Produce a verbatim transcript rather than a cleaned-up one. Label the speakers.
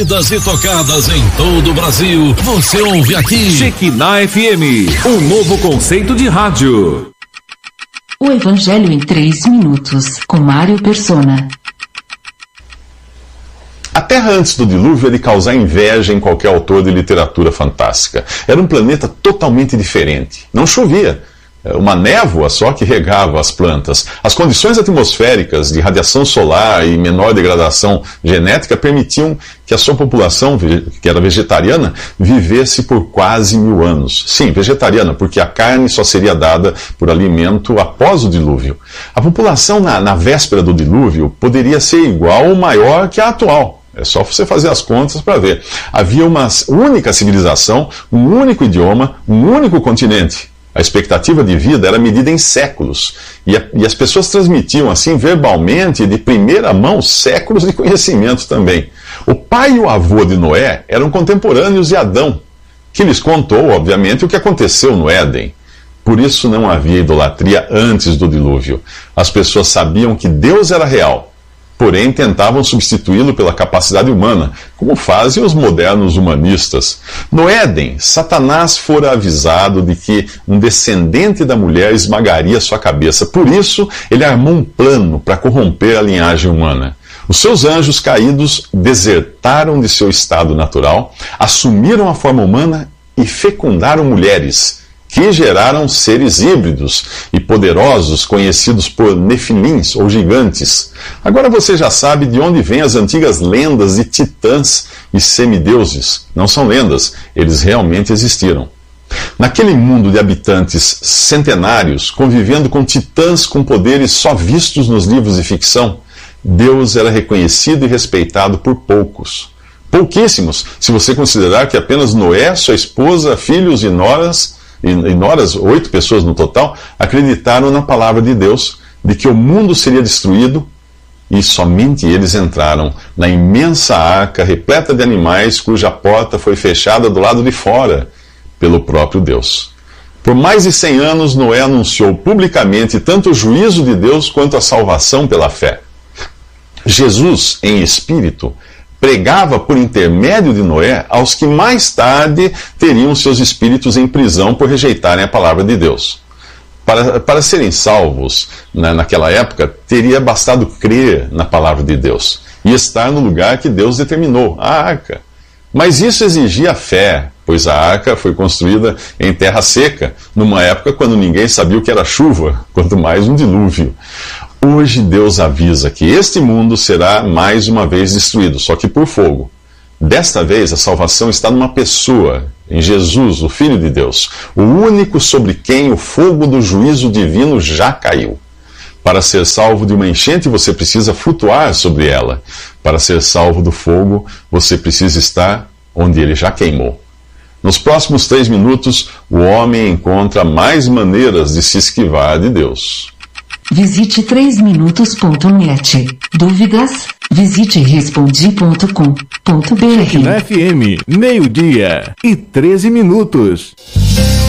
Speaker 1: E tocadas em todo o Brasil, você ouve aqui
Speaker 2: Shekinah F M, um novo conceito de rádio.
Speaker 3: O Evangelho em três minutos, com Mário Persona.
Speaker 4: A Terra antes do dilúvio é de causar inveja em qualquer autor de literatura fantástica. Era um planeta totalmente diferente. Não chovia. Uma névoa só que regava as plantas. As condições atmosféricas de radiação solar e menor degradação genética permitiam que a sua população, que era vegetariana, vivesse por quase mil anos. Sim, vegetariana, porque a carne só seria dada por alimento após o dilúvio. A população na, na véspera do dilúvio poderia ser igual ou maior que a atual. É só você fazer as contas para ver. Havia uma única civilização, um único idioma, um único continente. A expectativa de vida era medida em séculos. E, a, e as pessoas transmitiam, assim, verbalmente, de primeira mão, séculos de conhecimento também. O pai e o avô de Noé eram contemporâneos de Adão, que lhes contou, obviamente, o que aconteceu no Éden. Por isso não havia idolatria antes do dilúvio. As pessoas sabiam que Deus era real, porém tentavam substituí-lo pela capacidade humana, como fazem os modernos humanistas. No Éden, Satanás fora avisado de que um descendente da mulher esmagaria sua cabeça. Por isso, ele armou um plano para corromper a linhagem humana. Os seus anjos caídos desertaram de seu estado natural, assumiram a forma humana e fecundaram mulheres, que geraram seres híbridos e poderosos conhecidos por nefilins, ou gigantes. Agora você já sabe de onde vêm as antigas lendas de titãs e semideuses. Não são lendas, eles realmente existiram. Naquele mundo de habitantes centenários, convivendo com titãs com poderes só vistos nos livros de ficção, Deus era reconhecido e respeitado por poucos. Pouquíssimos, se você considerar que apenas Noé, sua esposa, filhos e noras, e noras, oito pessoas no total, acreditaram na palavra de Deus, de que o mundo seria destruído, e somente eles entraram na imensa arca repleta de animais, cuja porta foi fechada do lado de fora pelo próprio Deus. Por mais de cem anos, Noé anunciou publicamente tanto o juízo de Deus quanto a salvação pela fé. Jesus, em espírito, pregava por intermédio de Noé aos que mais tarde teriam seus espíritos em prisão por rejeitarem a palavra de Deus. Para, para serem salvos, na, naquela época, teria bastado crer na palavra de Deus e estar no lugar que Deus determinou, a arca. Mas isso exigia fé, pois a arca foi construída em terra seca, numa época quando ninguém sabia o que era chuva, quanto mais um dilúvio. Hoje Deus avisa que este mundo será mais uma vez destruído, só que por fogo. Desta vez a salvação está numa pessoa, em Jesus, o Filho de Deus, o único sobre quem o fogo do juízo divino já caiu. Para ser salvo de uma enchente, você precisa flutuar sobre ela. Para ser salvo do fogo, você precisa estar onde ele já queimou. Nos próximos três minutos, o homem encontra mais maneiras de se esquivar de Deus.
Speaker 3: Visite três minutos ponto net. Dúvidas? Visite respondi ponto com ponto br.
Speaker 2: F M, meio-dia e treze minutos.